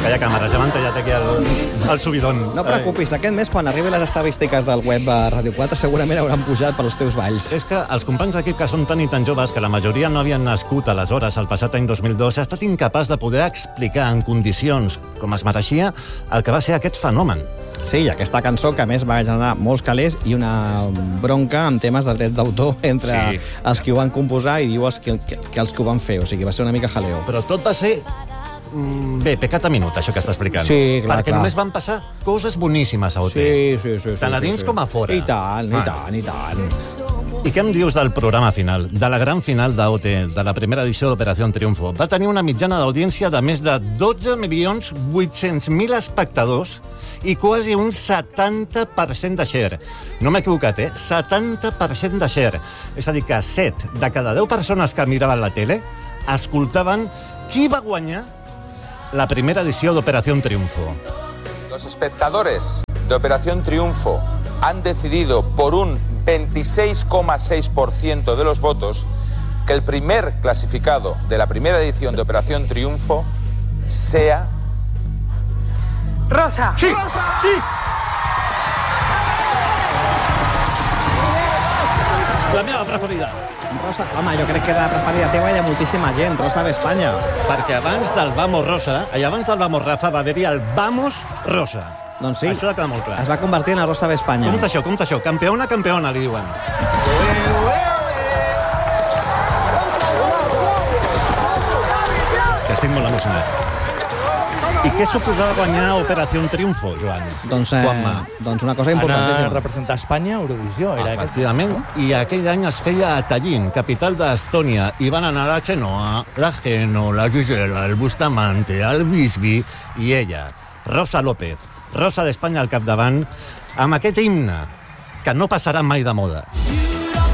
Calla càmera, ja m'han tallat aquí el subidon. No preocupis, aquest mes, quan arribi les estadístiques del web a Ràdio 4, segurament hauran pujat pels teus balls. És que els companys d'equip que són tan i tan joves que la majoria no havien nascut aleshores, el passat any 2002, ha estat incapaç de poder explicar en condicions com es mereixia el que va ser aquest fenomen. Sí, i aquesta cançó, que a més va generar molts calés i una bronca amb temes de drets d'autor entre els que ho van composar i diu que els que ho van fer. O sigui, va ser una mica jaleo. Però tot va ser... Bé, pecat a minut, això que està explicant. Sí, clar, perquè només van passar coses boníssimes a OT. Sí. Tant a dins com a fora. I tant. I què em dius del programa final, de la gran final d'OT, de la primera edició d'Operació Triunfo? Va tenir una mitjana d'audiència de més de 12.800.000 espectadors i quasi un 70% de share. No m'he equivocat, 70% de share. És a dir, que 7 de cada 10 persones que miraven la tele escoltaven qui va guanyar la primera edició d'Operación Triunfo. Los espectadores de Operación Triunfo han decidido por un 26,6% de los votos que el primer clasificado de la primera edición de Operación Triunfo sea... Rosa. Sí, Rosa. Sí. La meva preferida. Rosa, home, jo crec que la preferida teva hi ha moltíssima gent, Rosa d'Espanya. Perquè abans del Vamos Rosa, abans del Vamos Rafa, va haver-hi el Vamos Rosa. Doncs sí, això ha quedat molt clar. Es va convertir en la Rosa d'Espanya. Compte això. Campeona, li diuen. Que estic molt emocionat. I què suposava guanyar Operació Triunfo, Joan? Doncs una cosa importantíssima. Anar a representar Espanya a Eurovisió. Efectivament. I aquell any es feia a Tallinn, capital d'Estònia. I van anar la Xenoa, la Geno, la Gisela, el Bustamante, el Bisbi i ella, Rosa López. Rosa d'Espanya al capdavant, amb aquest himne, que no passarà mai de moda.